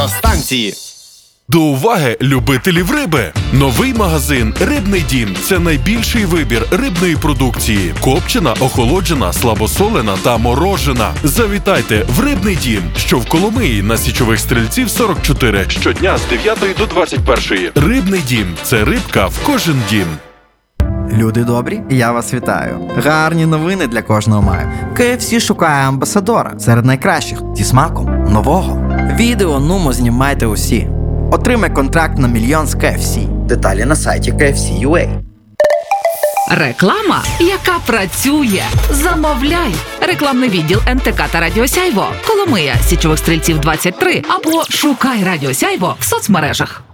автостанції. До уваги любителів риби! Новий магазин «Рибний дім» – це найбільший вибір рибної продукції. Копчена, охолоджена, слабосолена та морожена. Завітайте в «Рибний дім», що в Коломиї на Січових Стрільців 44. Щодня з 9 до 21. «Рибний дім» – це рибка в кожен дім. Люди добрі, я вас вітаю. Гарні новини для кожного маю. KFC шукає амбасадора серед найкращих зі смаком нового. Відео нумо знімайте усі. Отримай контракт на 1 мільйон з KFC. Деталі на сайті KFC.ua. Реклама, яка працює. Замовляй. Рекламний відділ НТК та Радіо Сяйво. Коломия, Січових Стрільців 23. Або шукай Радіо Сяйво в соцмережах.